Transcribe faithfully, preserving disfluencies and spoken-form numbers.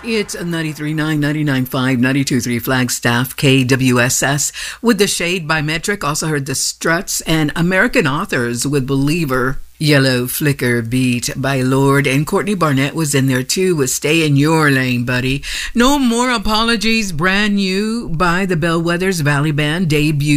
It's ninety-three point nine, ninety-nine point five, ninety-two point three Flagstaff, K W S S with The Shade by Metric. Also heard The Struts and American Authors with Believer. Yellow Flicker Beat by Lord, and Courtney Barnett was in there too with Stay in Your Lane, Buddy. No More Apologies, brand new by the Bellwethers Valley Band, debut